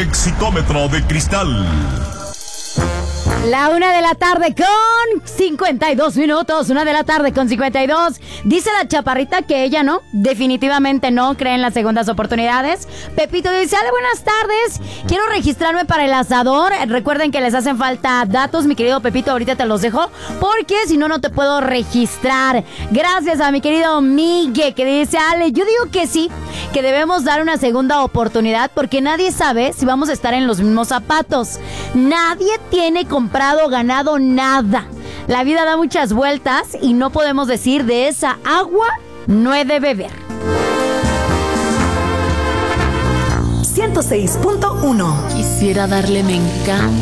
Exitómetro de cristal. La 1:52 PM. 1:52 PM. Dice la chaparrita que ella no, definitivamente no cree en las segundas oportunidades. Pepito dice, Ale, buenas tardes. Quiero registrarme para el asador. Recuerden que les hacen falta datos, mi querido Pepito, ahorita te los dejo, porque si no, no te puedo registrar. Gracias a mi querido Miguel, que dice, Ale, yo digo que sí, que debemos dar una segunda oportunidad, porque nadie sabe si vamos a estar en los mismos zapatos. Nadie tiene comprado o ganado nada. La vida da muchas vueltas y no podemos decir de esa agua no he de beber. 106.1. Quisiera darle me encanta